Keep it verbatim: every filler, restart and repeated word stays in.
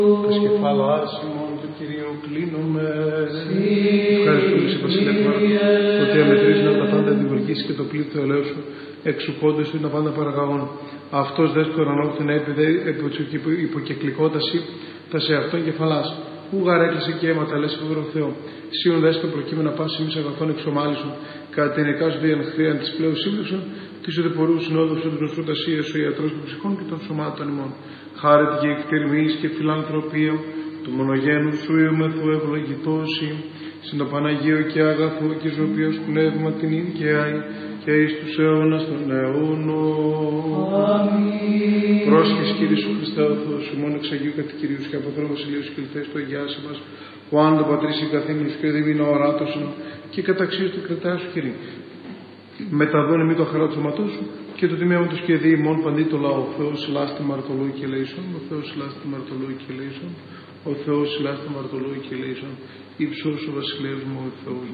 Τα σκεφάλαάς ημών του Κυρίου κλείνουμε. Ευχαριστούμε σε Βασιλεύμα, ότι αμετρίζουν τα πάντα δημιουργήσει και το πλήθο ελέου σου, εξουκώντας του τα πάντα παραγαγών. Αυτός δες του ουρανού την έπιδε υποκεκλικόταση, τα σε αυτόν κεφαλάς. Ού γαρέκλεισε και αίματα, λες φοβερό Θεό. Σίων δες το προκείμενα πάση εμείς αγαθών εξομάλισον, κατά την εκάζω διανεχθρίαν της πλέον σύμπληξον, της οδηπορού συνόδου του γνωστού τασίας ο ιατρός των ψυχών και των σωμάτων ημών. Χάρητη και εκτιρμής και φιλανθρωπία, του μονογένου σου ευμεθού ευλογητώσει, συν το Παναγίο και αγαθό και ζωοποιός πνεύμα την ίδια και εις τους αιώνας των αιώνων. Αμήν. Πρόσχες Κύριε σου Χριστέ ο Θεός σου, μόνο εξ Αγίου Κατοικηρίου και από Θεό Βασιλείου και λυθές το αγιάσε μας, ο άντο πατρίς εγκαθήμενος και διμήνω οράτωσον και καταξίως του κρετά σου Κύριε. Μεταδώνε μη το χαρά του σωματός σου και το τιμέον του και δι' ημών παντή το λαό. Ο Θεός ελάστη μαρτωλού και ελέησον, ο Θεός ελάστη μαρτωλού και ελέησον, ο Θεός ελάστη μαρτωλού και ελέησον, υψός ο βασιλεύς μου ο Θεός.